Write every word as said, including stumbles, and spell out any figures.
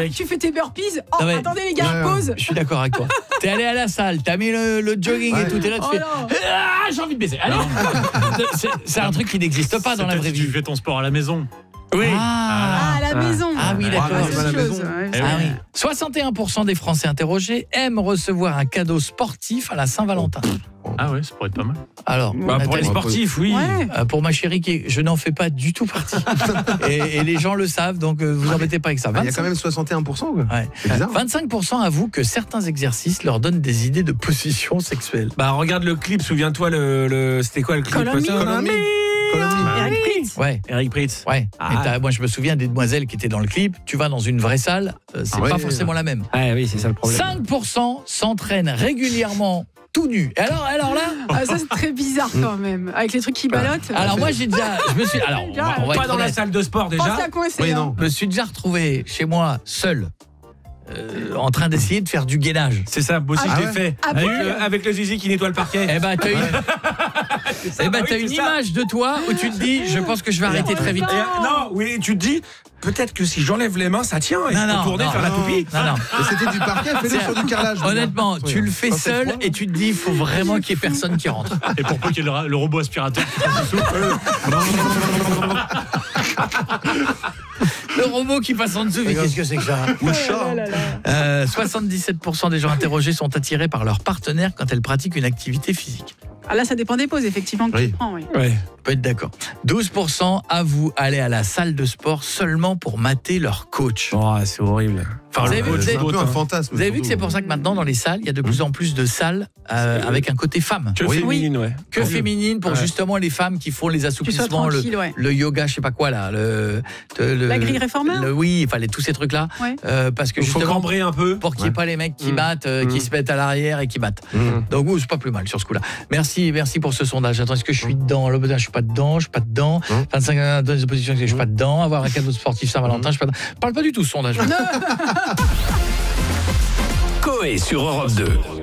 truc. Tu fais tes burpees. Oh, Non, mais- attendez les gars, Ouais, pause. Je suis d'accord avec toi. T'es allé à la salle, t'as mis le, le jogging Ouais. et tout, t'es là, tu Oh fais non. ah, j'ai envie de baiser. Allez. C'est, c'est un truc qui n'existe pas dans la C'est vraie peut-être si vie. Tu fais ton sport à la maison. Oui. Ah, à la Ah. maison. Ah oui, d'accord. Ah, Ah, c'est à la autre chose. maison. Ouais, Eh c'est Ah vrai. oui. soixante et un pour cent des Français interrogés aiment recevoir un cadeau sportif à la Saint-Valentin. Ah ouais, ça pourrait être pas mal. Alors, Bah, pour les Nathalie, sportifs, oui. Ouais. euh, pour ma chérie, qui, je n'en fais pas du tout partie. et, et les gens le savent, donc euh, vous embêtez pas avec ça. Ah, il y a quand même soixante et un pour cent quoi. Ouais. C'est bizarre. vingt-cinq pour cent avouent que certains exercices leur donnent des idées de position sexuelle. Bah regarde le clip, souviens-toi le, le c'était quoi le clip Call on me. Ça, Call on me. Call on me. Eric Pritz. Ouais. Eric Pritz. Ouais, Ah. mais t'as- moi je me souviens des demoiselles qui étaient dans le clip. Tu vas dans une vraie salle, euh, c'est Ah ouais, pas ouais, forcément ouais. la même. Ah oui, c'est ça le problème. cinq pour cent s'entraînent régulièrement tout nu. Et alors, alors là, Ah, ça c'est très bizarre quand même. Avec les trucs qui ballottent. alors moi j'ai déjà, je me suis, alors on va, on va Pas être dans la honnête. salle de sport Pense déjà. la coincer. Oui, hein. non. Je me suis déjà retrouvé chez moi seul, euh, en train d'essayer de faire du gainage. C'est ça, moi aussi Ah je l'ai ouais. fait. Ah avec, bon le, avec le zizi qui nettoie le parquet. Eh ben t'as une, eh ben, bah t'as oui, une c'est ça. image de toi où tu te dis, je pense que je vais arrêter très vite. Et, euh, non, oui, tu te dis, peut-être que si j'enlève les mains, ça tient. Et Non, je peux non, tourner, non, faire la non. toupie. Non, non. Et c'était du parquet, fais-le C'est- sur du carrelage. Honnêtement, Oui, tu le fais quand c'est seul froid. et tu te dis, il faut vraiment qu'il y ait personne qui rentre. Et pour peu qu'il y ait le, le robot aspirateur qui passe dessous. Le robot qui passe en dessous, mais qu'est-ce que c'est que ça? Ou le chat. Oh là là. Euh, soixante-dix-sept pour cent des gens interrogés sont attirés par leur partenaire quand elle pratique une activité physique. Ah là, ça dépend des poses, effectivement, que Oui. tu prends. Oui. Ouais. On peut être d'accord. douze pour cent avouent aller à la salle de sport seulement pour mater leur coach. Oh, c'est horrible. Enfin, vous avez vu- vous C'est avez- un peu un fantasme. Vous avez vu que c'est pour ça que maintenant dans les salles, il y a de plus en plus de salles euh, avec un côté femme. Que Oui. féminine, ouais. Que Oui. féminine pour Ouais. justement les femmes qui font les Tu sois assouplissements, le, tranquille, ouais. le yoga, je sais pas quoi là, le, le- La grille réformeur le- oui, enfin les- tous ces trucs là, Ouais. parce que Il faut justement cambrer un peu. pour qu'il n'y ait Ouais. pas les mecs qui Mm. battent, euh, qui Mm. se mettent à l'arrière et qui battent. Mmh. Donc oui, c'est pas plus mal sur ce coup-là. Merci, merci pour ce sondage. Attends, est-ce que je suis dedans? Le je suis pas dedans, je suis pas dedans. Mmh. vingt-cinq dans les oppositions, je suis pas dedans. Avoir un cadeau sportif Saint-Valentin, je suis pas dedans. Parle pas du tout ce sondage. Coé sur Europe deux.